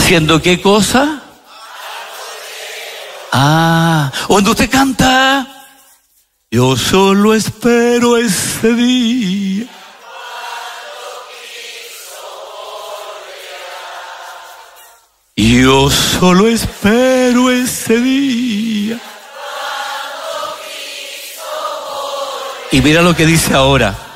¿Diciendo qué cosa? Cuando usted canta, yo solo espero ese día. Yo solo espero ese día. Y mira lo que dice ahora.